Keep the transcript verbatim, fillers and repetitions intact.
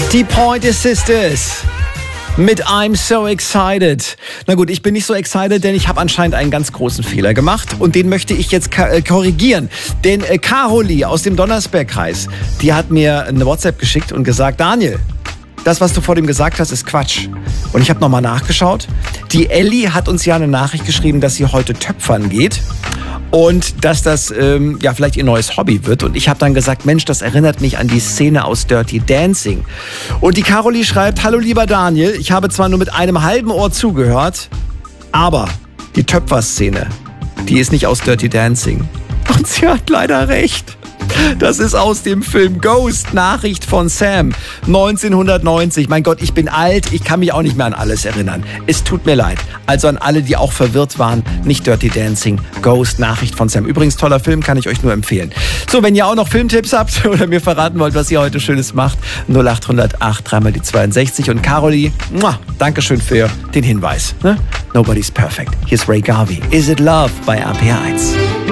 Die Pointer Sisters mit I'm So Excited. Na gut, ich bin nicht so excited, denn ich habe anscheinend einen ganz großen Fehler gemacht und den möchte ich jetzt äh, korrigieren. Denn äh, Caroli aus dem Donnersbergkreis, die hat mir eine WhatsApp geschickt und gesagt, Daniel, das, was du vor dem gesagt hast, ist Quatsch. Und ich habe nochmal nachgeschaut. Die Elli hat uns ja eine Nachricht geschrieben, dass sie heute töpfern geht. Und dass das ähm, ja vielleicht ihr neues Hobby wird. Und ich habe dann gesagt, Mensch, das erinnert mich an die Szene aus Dirty Dancing. Und die Caroli schreibt, hallo lieber Daniel, ich habe zwar nur mit einem halben Ohr zugehört, aber die Töpferszene, die ist nicht aus Dirty Dancing. Und sie hat leider recht. Das ist aus dem Film Ghost, Nachricht von Sam, neunzehnhundertneunzig. Mein Gott, ich bin alt, ich kann mich auch nicht mehr an alles erinnern. Es tut mir leid. Also an alle, die auch verwirrt waren, nicht Dirty Dancing, Ghost, Nachricht von Sam. Übrigens, toller Film, kann ich euch nur empfehlen. So, wenn ihr auch noch Filmtipps habt oder mir verraten wollt, was ihr heute Schönes macht, null acht null acht, drei mal die zweiundsechzig. Und Caroli, muah, Dankeschön für den Hinweis. Ne? Nobody's perfect. Hier ist Ray Garvey. Is It Love bei R P R eins.